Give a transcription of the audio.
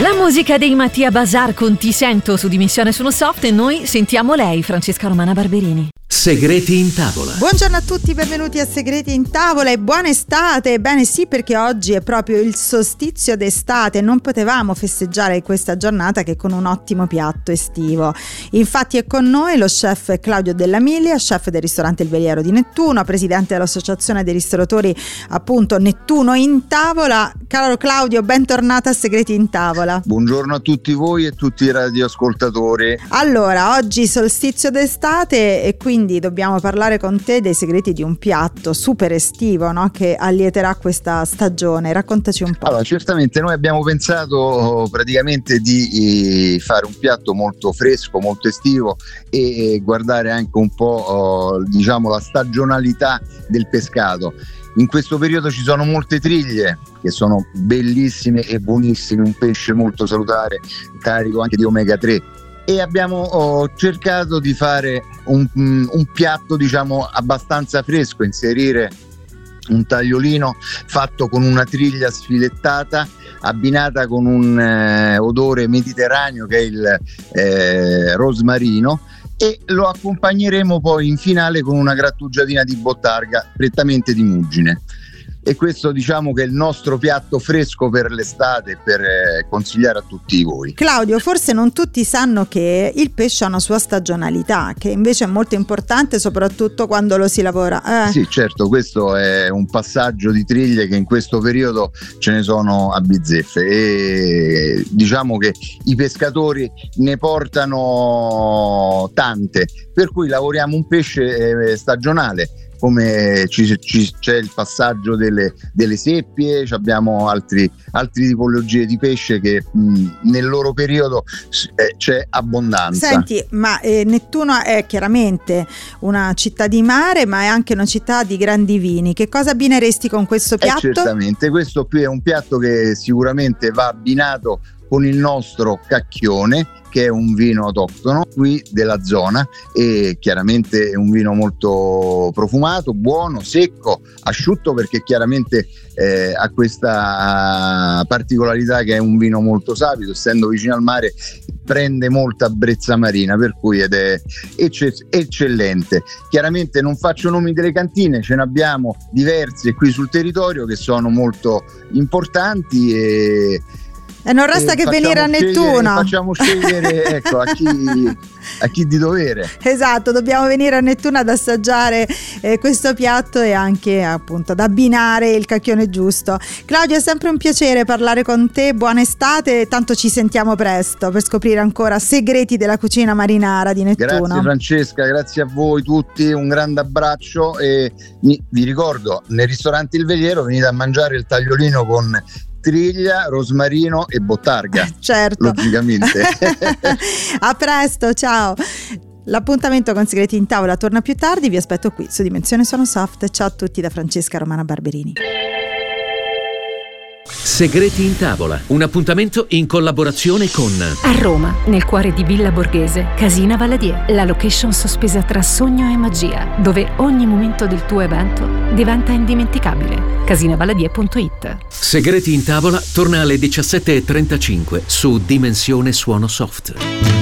La musica dei Mattia Bazar con Ti sento su Dimensione Suono Soft, e noi sentiamo lei, Francesca Romana Barberini. Segreti in tavola. Buongiorno a tutti, benvenuti a Segreti in tavola e buona estate. Bene sì, perché oggi è proprio il solstizio d'estate, non potevamo festeggiare questa giornata che con un ottimo piatto estivo. Infatti è con noi lo chef Claudio Della Miglia, chef del ristorante Il Veliero di Nettuno, presidente dell'associazione dei ristoratori appunto Nettuno in Tavola. Caro Claudio, bentornato a Segreti in tavola. Buongiorno a tutti voi e tutti i radioascoltatori. Allora, oggi solstizio d'estate e quindi dobbiamo parlare con te dei segreti di un piatto super estivo, no? Che allieterà questa stagione. Raccontaci un po'. Allora, certamente noi abbiamo pensato praticamente di fare un piatto molto fresco, molto estivo e guardare anche un po' diciamo la stagionalità del pescato. In questo periodo ci sono molte triglie che sono bellissime e buonissime, un pesce molto salutare, carico anche di omega 3. E abbiamo cercato di fare un piatto diciamo abbastanza fresco, inserire un tagliolino fatto con una triglia sfilettata abbinata con un odore mediterraneo che è il rosmarino, e lo accompagneremo poi in finale con una grattugiatina di bottarga prettamente di muggine. E questo diciamo che è il nostro piatto fresco per l'estate, per consigliare a tutti voi. Claudio, forse non tutti sanno che il pesce ha una sua stagionalità, che invece è molto importante soprattutto quando lo si lavora. Sì, certo, questo è un passaggio di triglie che in questo periodo ce ne sono a bizzeffe e diciamo che i pescatori ne portano tante, per cui lavoriamo un pesce stagionale. Come c'è il passaggio delle seppie, abbiamo altre tipologie di pesce che nel loro periodo c'è abbondanza. Senti, ma Nettuno è chiaramente una città di mare, ma è anche una città di grandi vini. Che cosa abbineresti con questo piatto? Certamente, questo qui è un piatto che sicuramente va abbinato con il nostro cacchione, che è un vino autoctono qui della zona, e chiaramente è un vino molto profumato, buono, secco, asciutto, perché chiaramente ha questa particolarità che è un vino molto sapido, essendo vicino al mare prende molta brezza marina, per cui ed è eccellente. Chiaramente non faccio nomi delle cantine, ce ne abbiamo diverse qui sul territorio che sono molto importanti e non resta che venire a Nettuno. Facciamo scegliere ecco, a chi di dovere. Esatto, dobbiamo venire a Nettuno ad assaggiare questo piatto e anche appunto ad abbinare il cacchione giusto. Claudio, è sempre un piacere parlare con te, buona estate, tanto ci sentiamo presto per scoprire ancora segreti della cucina marinara di Nettuno. Grazie Francesca, grazie a voi tutti, un grande abbraccio e vi ricordo, nel ristorante Il Veliero venite a mangiare il tagliolino con triglia, rosmarino e bottarga. Certo. Logicamente. A presto, ciao. L'appuntamento con Segreti in Tavola torna più tardi, vi aspetto qui su Dimensione Suono Soft. Ciao a tutti da Francesca Romana Barberini. Segreti in tavola, un appuntamento in collaborazione con A Roma, nel cuore di Villa Borghese, Casina Valadier, la location sospesa tra sogno e magia, dove ogni momento del tuo evento diventa indimenticabile. Casinavaladier.it. Segreti in tavola torna alle 17:35 su Dimensione Suono Soft.